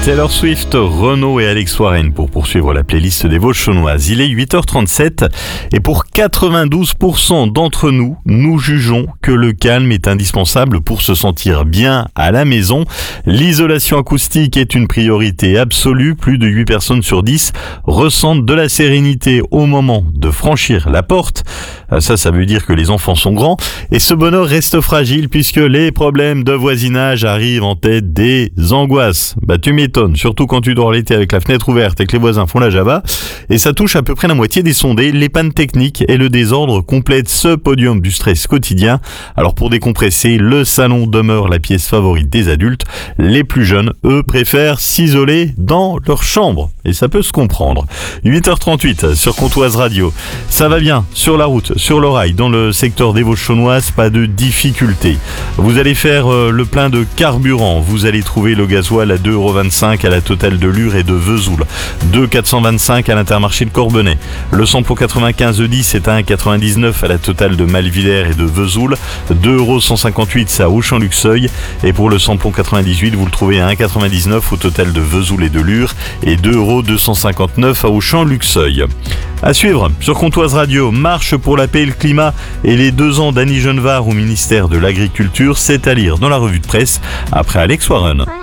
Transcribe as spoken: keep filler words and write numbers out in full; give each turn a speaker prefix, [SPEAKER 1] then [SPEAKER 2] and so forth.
[SPEAKER 1] Taylor Swift, Renaud et Alex Warren pour poursuivre la playlist des Vosges chaunoises. Il est huit heures trente-sept et pour quatre-vingt-douze pour cent d'entre nous, nous jugeons que le calme est indispensable pour se sentir bien à la maison. L'isolation acoustique est une priorité absolue. Plus de huit personnes sur dix ressentent de la sérénité au moment de franchir la porte. Ça, ça veut dire que les enfants sont grands et ce bonheur reste fragile puisque les problèmes de voisinage arrivent en tête des angoisses. Bah, tu m'étonnes, surtout quand tu dors l'été avec la fenêtre ouverte et que les voisins font la java. Et ça touche à peu près la moitié des sondés. Les pannes techniques et le désordre complètent ce podium du stress quotidien. Alors pour décompresser, le salon demeure la pièce favorite des adultes. Les plus jeunes, eux, préfèrent s'isoler dans leur chambre. Et ça peut se comprendre. huit heures trente-huit sur Comtoise Radio. Ça va bien sur la route, sur le rail, dans le secteur des Vosges chaunoises, pas de difficulté. Vous allez faire euh, le plein de carburant. Vous allez trouver le gasoil à deux euros vingt-cinq à la Total de Lure et de Vesoul, deux euros quatre cent vingt-cinq à l'Intermarché de Corbenay. Le samplon quatre-vingt-quinze E dix est à un euro quatre-vingt-dix-neuf à la Total de Malvillers et de Vesoul, deux euros cent cinquante-huit à Auchan-Luxeuil. Et pour le samplon quatre-vingt-dix-huit, vous le trouvez à un euro quatre-vingt-dix-neuf au Total de Vesoul et de Lure et deux euros deux cent cinquante-neuf à Auchan-Luxeuil. À suivre sur Comtoise Radio, marche pour la paix et le climat et les deux ans d'Annie Genevard au ministère de l'Agriculture, c'est à lire dans la revue de presse après Alex Warren.